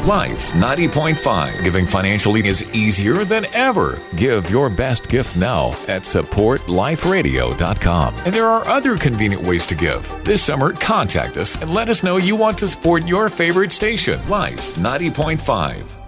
Life 90.5. Giving financially is easier than ever. Give your best gift now at supportliferadio.com. And there are other convenient ways to give. This summer, contact us and let us know you want to support your favorite station, Life 90.5.